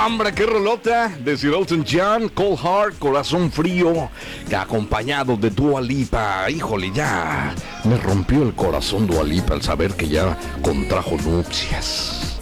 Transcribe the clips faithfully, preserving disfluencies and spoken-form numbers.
Hombre, qué rolota de Sir Elton John, Cold Heart, Corazón Frío, que acompañado de Dua Lipa. Híjole, ya me rompió el corazón Dua Lipa al saber que ya contrajo nupcias.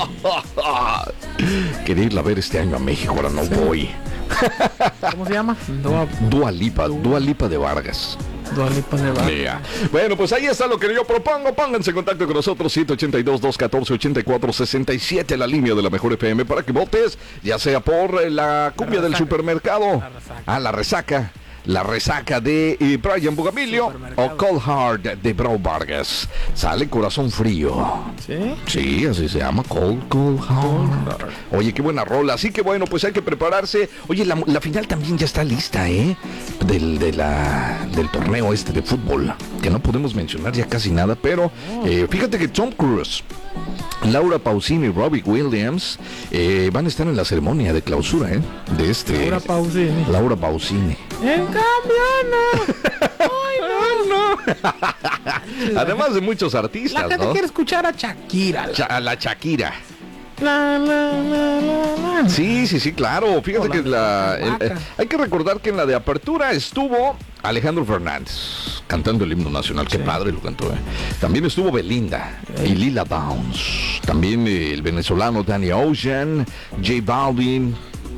Quería irla a ver este año a México, ahora no voy. ¿Cómo se llama? Dua, Dua Lipa, Dua Lipa de Vargas. Dua Lipa de Vargas. Yeah. Bueno, pues ahí está lo que yo propongo. Pónganse en contacto con nosotros, siete ocho dos, dos uno cuatro, ocho cuatro seis siete, la línea de la Mejor F M, para que votes, ya sea por la cumbia la del supermercado, la ah, la resaca, la resaca de eh, Brian Bugambilio o Cold Heart de Bro Vargas. Sale Corazón Frío. ¿Sí? Sí, así se llama, Cold, Cold Heart. Oye, qué buena rola. Así que bueno, pues hay que prepararse. Oye, la, la final también ya está lista, ¿eh? Del, de la, del torneo este de fútbol, que no podemos mencionar ya casi nada, pero eh, fíjate que Tom Cruise, Laura Pausini y Robbie Williams eh, van a estar en la ceremonia de clausura, ¿eh? De este... Laura Pausini. Laura Pausini. En cambio, no. Ay, no, no. Además de muchos artistas, la gente ¿no? quiere escuchar a Shakira. La, Cha- la Shakira. La, la, la, la, la. Sí, sí, sí, claro. Fíjate que la, el, eh, hay que recordar que en la de apertura estuvo Alejandro Fernández cantando el himno nacional. Qué sí. Padre lo cantó, ¿eh? También estuvo Belinda sí. y Lila Downs. También eh, el venezolano Danny Ocean, J Balvin,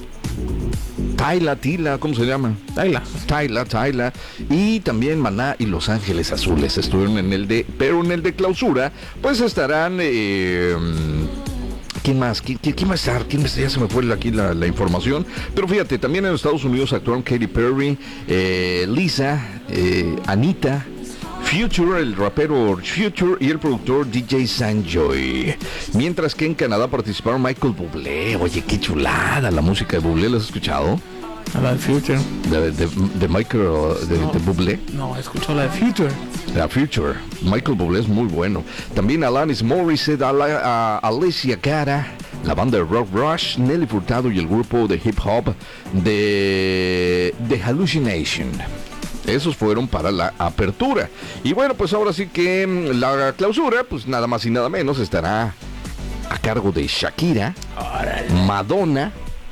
Tyla, Tila, ¿cómo se llama? Tyla. Tyla, Tyla. Y también Maná y Los Ángeles Azules estuvieron en el de, pero en el de clausura, pues estarán... Eh, ¿Quién más? ¿Quién, quién va a estar? ¿Quién, ya se me fue aquí la, la información. Pero fíjate, también en Estados Unidos actuaron Katy Perry, eh, Lisa, eh, Anita, Future, el rapero Future y el productor D J Sanjoy. Mientras que en Canadá participaron Michael Bublé. Oye, qué chulada la música de Bublé, ¿la has escuchado? La de Future. De, de, de Michael, de, no, de Bublé. No, escucho la de Future. La Future. Michael Bublé es muy bueno. También Alanis Morissette, a, a Alicia Cara, la banda de Rock Rush, Nelly Furtado y el grupo de hip hop de The Hallucination. Esos fueron para la apertura. Y bueno, pues ahora sí que la clausura, pues nada más y nada menos, estará a cargo de Shakira, ¡órale!, Madonna,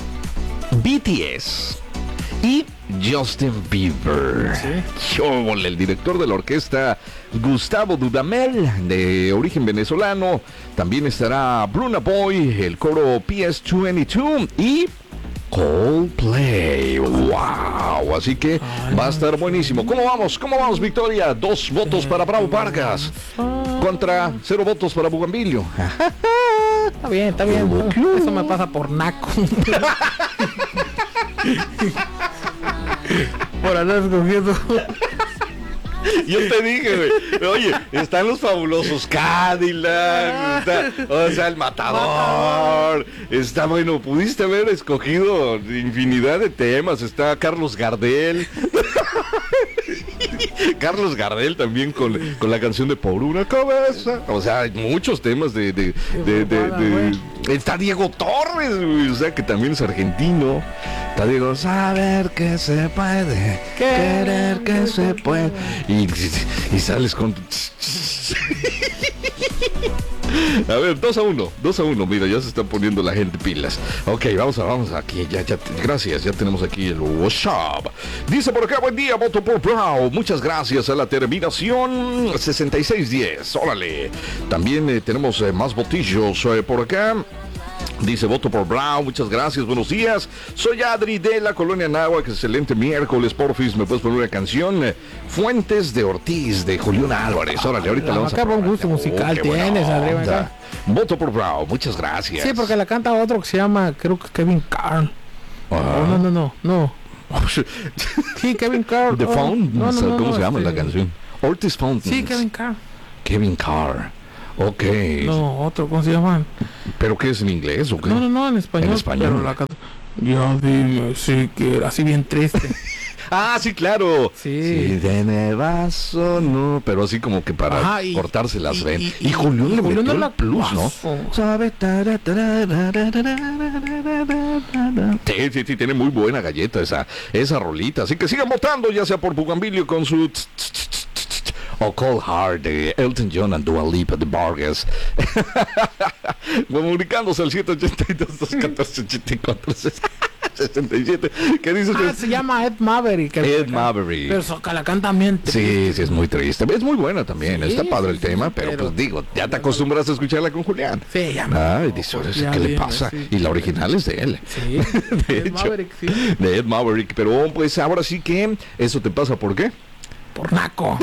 B T S y Justin Bieber. ¿Sí? Yo, el director de la orquesta Gustavo Dudamel, de origen venezolano. También estará Burna Boy, el coro P S veintidós y Coldplay. Wow, así que va a estar buenísimo. ¿Cómo vamos? ¿Cómo vamos, Victoria? Dos votos para Bravo Vargas contra cero votos para Bugambilio. Está bien, está bien. Eso me pasa por naco. Por andar escogiendo. Yo te dije, güey, oye, están los fabulosos Cadillac, está, o sea, el Matador, está bueno, pudiste haber escogido infinidad de temas, está Carlos Gardel, Carlos Gardel también con, con la canción de Por una cabeza, o sea, hay muchos temas de, de, de, de, de, de está Diego Torres, güey, o sea, que también es argentino. Está Diego, saber que se puede, querer que se puede. Y, y sales con... A ver, dos a uno, dos a uno, mira, ya se está poniendo la gente pilas. Ok, vamos a, vamos aquí, ya, ya, gracias, ya tenemos aquí el WhatsApp. Dice por acá, buen día, voto por Brown. Muchas gracias a la terminación sesenta y seis diez, órale. También eh, tenemos eh, más botillos eh, por acá. Dice, voto por Brown, muchas gracias, buenos días. Soy Adri de la Colonia Náhuac, excelente miércoles, porfis, ¿me puedes poner una canción? Fuentes de Ortiz, de Julián Álvarez. Órale, ahorita la vamos a poner. Acá un gusto musical oh, tienes, Adri. Voto por Brown, muchas gracias. Sí, porque la canta otro que se llama, creo que Kevin Carl. Uh-huh. Oh, no, no, no, no. Sí, Kevin Carl. The oh, Phone, no, no, no, ¿cómo no, se llama este... la canción? Ortiz Fountains. Sí, Kevin Carl. Kevin Carr. Ok. No, otro, ¿cómo se llama? ¿Pero qué es, en inglés o qué? No, no, no, en español. En español. Pero la canta... Ya dime, sí, que así bien triste. Ah, sí, claro. Sí. Sí, de vaso, no. Pero así como que para Ajá, y, cortarse las venas. Y, y, y Julián le metió el plus, ¿no? ¿Sabe? Sí, sí, sí, tiene muy buena galleta esa, esa rolita. Así que sigan votando, ya sea por Bugambilio con su... o Cold Heart de Elton John and Dua Lipa de Vargas. Comunicándose al siete ocho dos, dos uno cuatro, ocho cuatro sesenta y siete. ¿Qué dices? Ah, se llama Ed Maverick. Ed Maverick. Pero Socalacán también. Sí, sí, es muy triste. Es muy buena también. Sí, Está padre el sí, tema, sí, pero, pero- pues digo, ya te acostumbras a escucharla con Julián. Sí, ya. Ay, dice, Ya ¿qué le viene, pasa? sí. Y la original es de él. Sí, De Ed hecho. Maverick, sí. De Ed Maverick. Pero pues ahora sí que eso te pasa, ¿por qué? Por naco.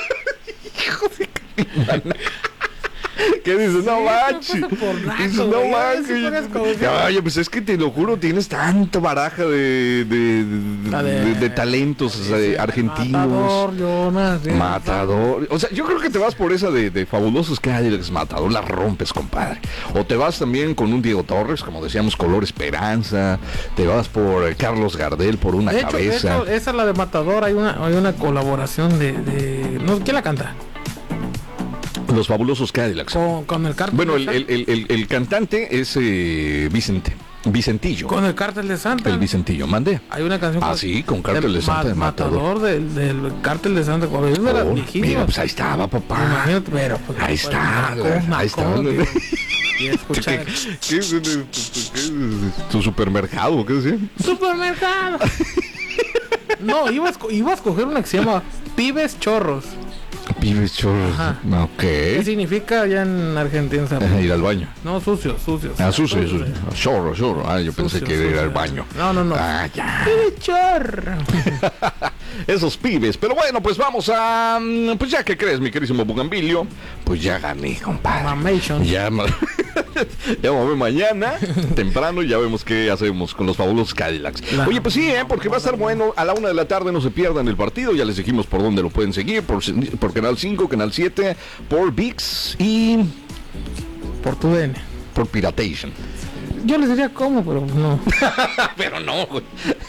¿Qué dices? No Sí, manches. ¿qué pasa por naco, Dices, no güey? Ya ves si manches. fueras como- Oye, pues es que te lo juro, tienes tanta baraja de, de, de, La de- de talentos Sí, eh, sí, argentinos. Matador, Jonas. sí. Matador. O sea, yo creo que te vas por esa de, de fabulosos Cadillacs, Matador, la rompes, compadre. O te vas también con un Diego Torres, como decíamos, Color Esperanza. Te vas por eh, Carlos Gardel, por Una De hecho, de Cabeza. hecho, esa es la de Matador. Hay una, hay una colaboración de, de- no, ¿quién la canta? Los fabulosos Cadillacs. Con, con el cártel. Bueno, de el, Santa. el- el- el- el cantante es eh, Vicente. Vicentillo. Con el cártel de Santa. El Vicentillo, mandé. Hay una canción. Ah, con- sí, con Cártel de Santa, de Matador. Matador del, del cártel de Santa. Cuando es de las Oh, viejitas. mira, pues ahí estaba, papá. Imagínate, pero pues, Ahí pues, está, naco, ahí naco, está. que- Y escuchar. ¿Qué, qué es, eh, tu- tu- qué es, tu supermercado? ¿Qué decía? Supermercado. No, iba a, esco- iba a escoger una que se llama Pibes Chorros. Pibes chorros. Ajá. ¿Qué? ¿Qué significa allá en Argentina? ¿sabes? Ir al baño. No, sucio, sucio. Ah, sucio, Sucio. sucio. Chorro, chorro. Ah, yo pensé Sucio, que era ir al sucio. baño. No, no, no. Ah, ya. Pibe chorro. Esos pibes. Pero bueno, pues vamos a... mm, Pues ya que crees, mi querísimo Bugambilio, pues ya gané, compadre. Mamation. Ya, ma- ya vamos a ver mañana, temprano, y ya vemos qué hacemos con los fabulosos Cadillacs. Claro. Oye, pues sí, ¿eh? Porque va a estar bueno. A la una de la tarde no se pierdan el partido. Ya les dijimos por dónde lo pueden seguir. Por, por Canal cinco, Canal siete, por ViX y Por tu D N. por Piratation. Yo les diría cómo, pero no. Pero no, güey.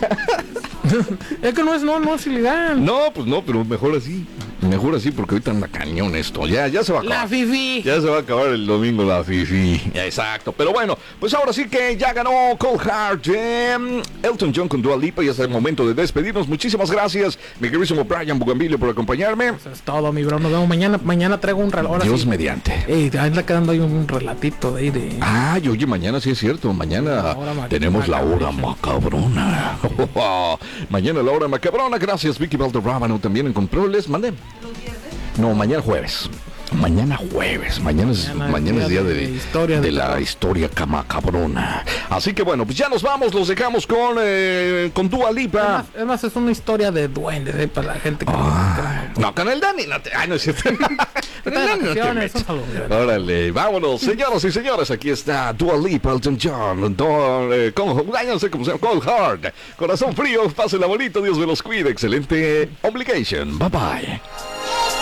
Es que no es, no, no es ilegal. No, pues no, pero mejor así. Mejor así porque ahorita anda cañón esto. Ya, ya se va a acabar. La fifi. Ya se va a acabar el domingo la fifi. Exacto. Pero bueno, pues ahora sí que ya ganó Cold Heart. eh, Elton John con Dua Lipa y es el momento de despedirnos. Muchísimas gracias, mi queridísimo Brian Bugambilio, por acompañarme. Eso es todo, mi bro. Nos vemos mañana. Mañana traigo un reloj. Ahora Dios sí. mediante. Ey, anda quedando ahí un relatito de ahí de. Ay, oye, mañana sí es cierto. Mañana La hora ma- tenemos la hora macabrona. macabrona. Mañana la hora macabrona. Gracias, Vicky Valderrábano, también en controles. Mandé. No, mañana jueves. Mañana jueves. Mañana es, Mañana es mañana es día día de, de historia de de la terror. historia macabrona. Así que bueno, pues ya nos vamos. Los dejamos con, eh, con Dua Es Lipa. más, es más, es una historia de duendes, eh, para la gente que Ah, no, con el Dani. No te, ay, no es cierto. Con el Está de Dani no te vacaciones, metas. un saludo, gracias. Órale, vámonos, señoras y señores, aquí está Dua Lipa, Elton John, Don, eh, con, ay, no sé cómo se llama, Cold Heart, Corazón Frío, pásenla bonito, Dios me los cuide, excelente obligation, bye bye.